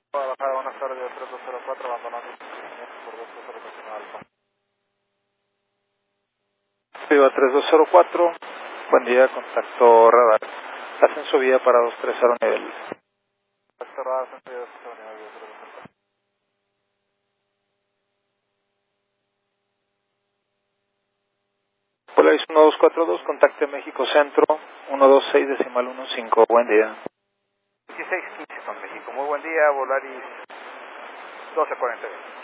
Guadalajara, buenas tardes, 3204, abandonando por 2204 Alfa. Viva 3204, buen día, contacto radar. Ascenso vía para 230 nivel. Contacto radar, ascenso vía 230 nivel, 3204. Polaris 1242, contacte México Centro, 126.15, buen día. 1615 con México, muy buen día, Volaris 1240.